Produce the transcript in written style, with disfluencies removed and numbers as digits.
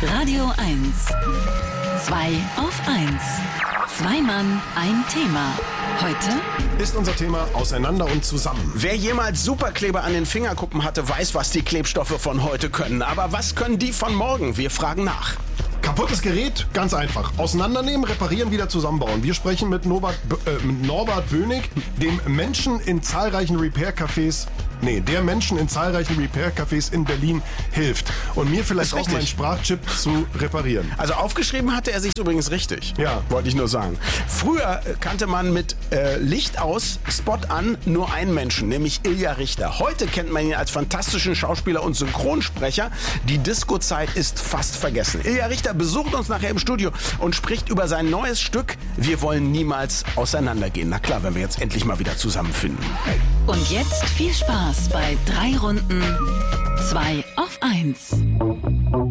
Radio 1. 2 auf 1. Zwei Mann, ein Thema. Heute ist unser Thema Auseinander und zusammen. Wer jemals Superkleber an den Fingerkuppen hatte, weiß, was die Klebstoffe von heute können. Aber was können die von morgen? Wir fragen nach. Kaputtes Gerät, ganz einfach. Auseinandernehmen, reparieren, wieder zusammenbauen. Wir sprechen mit Norbert Bönig, dem Menschen in zahlreichen Repair-Cafés, der Menschen in zahlreichen Repair-Cafés in Berlin hilft. Und mir vielleicht auch meinen Sprachchip zu reparieren. Also aufgeschrieben hatte er sich übrigens richtig. Ja. Wollte ich nur sagen. Früher kannte man mit Licht aus, Spot an nur einen Menschen, nämlich Ilja Richter. Heute kennt man ihn als fantastischen Schauspieler und Synchronsprecher. Die Disco-Zeit ist fast vergessen. Ilja Richter besucht uns nachher im Studio und spricht über sein neues Stück Wir wollen niemals auseinandergehen. Na klar, wenn wir jetzt endlich mal wieder zusammenfinden. und jetzt viel Spaß bei 3 Runden 2 auf 1.